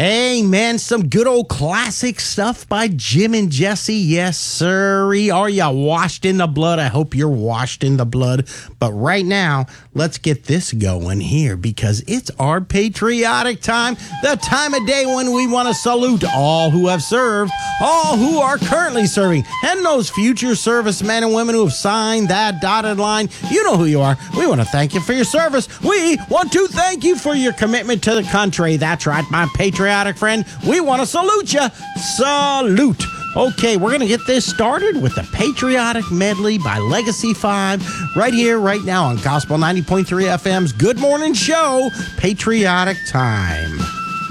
Amen. Some good old classic stuff by Jim and Jesse. Yes, sirree. Are you washed in the blood? I hope you're washed in the blood. But right now, let's get this going here because it's our patriotic time, the time of day when we want to salute all who have served, all who are currently serving, and those future servicemen and women who have signed that dotted line. You know who you are. We want to thank you for your service. We want to thank you for your commitment to the country. That's right, my patriotic friend. We want to salute you. Salute. Okay, we're going to get this started with the Patriotic Medley by Legacy 5 right here, right now on Gospel 90.3 FM's Good Morning Show, Patriotic Time.